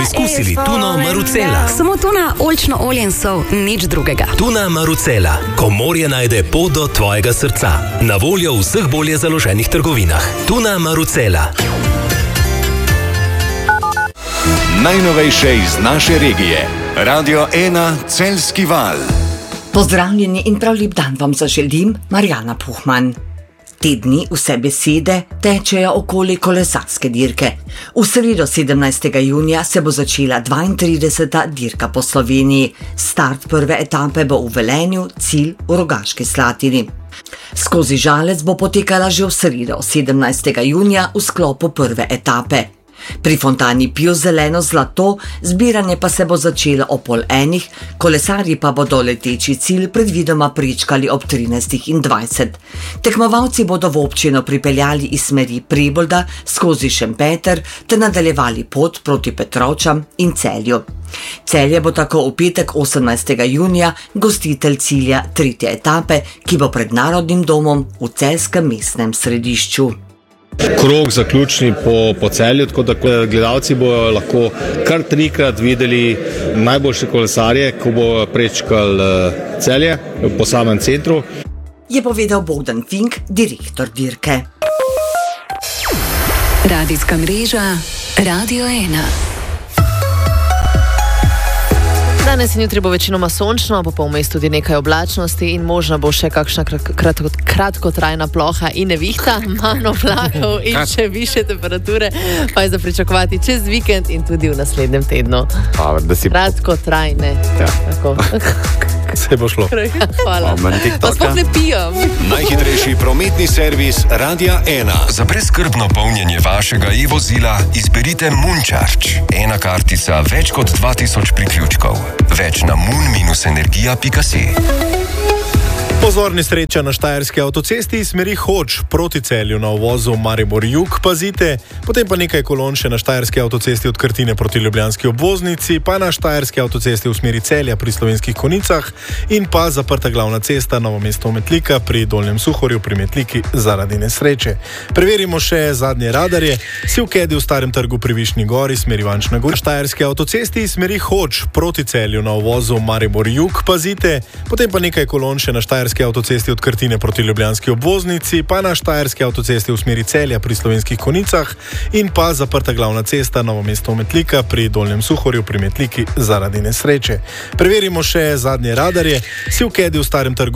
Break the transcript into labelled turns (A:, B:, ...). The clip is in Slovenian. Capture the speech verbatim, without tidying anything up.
A: poizkusili tuno Maruzela.
B: Samo tuna, oljčno olje in sol, nič drugega.
A: Tuna Maruzela. Ko morje najde pot do tvojega srca. Na voljo v vseh bolje založenih trgovinah. Tuna Maruzela.
C: Najnovejše iz naše regije. Radio ena Celjski val.
D: Pozdravljeni in prav lep dan vam zaželim, Marjana Puhman. Te dni vse besede tečejo okoli kolesarske dirke. V sredo sedemnajstega junija se bo začela dvaintrideseta dirka po Sloveniji. Start prve etape bo v Velenju, cilj v Rogaški Slatini. Skozi Žalec bo potekala že v sredo sedemnajstega junija v sklopu prve etape. Pri fontani pijo zeleno zlato, zbiranje pa se bo začelo ob pol enih, kolesarji pa bodo leteči cilj predvidoma prečkali ob trinajstih in dvajset. Tekmovalci bodo v občino pripeljali iz smeri Prebolda skozi Šempeter ter nadaljevali pot proti Petrovčam in Celju. Celje bo tako v petek osemnajstega junija gostitelj cilja tretje etape, ki bo pred Narodnim domom v celjskem mestnem središču.
E: Krog zaključni po, po Celju, tako da gledalci bodo lahko kar trikrat videli najboljše kolesarje, ko bo prečkal Celje po samem centru.
D: Je povedal Bogdan Fink, direktor dirke.
B: Radijska mreža Radio ena.
F: Danes in jutri bo večinoma sončno, bo pa vmes tudi nekaj oblačnosti in možna bo še kakšna kratko, kratkotrajna ploha in nevihta, manj oblakov in še višje temperature pa je za pričakovati čez vikend in tudi v naslednjem tednu. Kratkotrajne.
E: Ja.
F: Tako.
E: Se bo šlo.
F: Hvala. Pa sploh ne pijem.
C: Najhitrejši prometni servis Radia ena.
G: Za brezskrbno polnjenje vašega e-vozila izberite Moon-Charge. Ena kartica, več kot dva tisoč priključkov. Več na moon dash energija pika si.
E: Pozorni sreča na štajerski avtocesti iz smeri Hoč proti Celju na uvozu Maribor-Jug, pazite, potem pa nekaj kolon še na štajerski avtocesti od Krtine proti ljubljanski obvoznici, pa na štajerski avtocesti v smeri Celja pri Slovenskih Konicah in pa zaprta glavna cesta Novo mesto-Metlika pri Dolnjem Suhorju pri Metliki zaradi nesreče. Preverimo še zadnje radarje. Sivkedi v Starem trgu pri Višnji gori smeri Vančna gora. Štajerski avtocesti iz smeri Hoč proti Celju na uvozu Maribor-Jug, pazite, potem pa nekaj kolon še na štajerski avtocesti od Krtine proti ljubljanski obvoznici, pa na štajerski avtocesti v smeri Celja pri Slovenskih Konicah in pa zaprta glavna cesta Novo mesto-Metlika pri Dolnjem Suhorju pri Metliki zaradi nesreče. Preverimo še zadnje radarje. Sivkedi v Starem trgu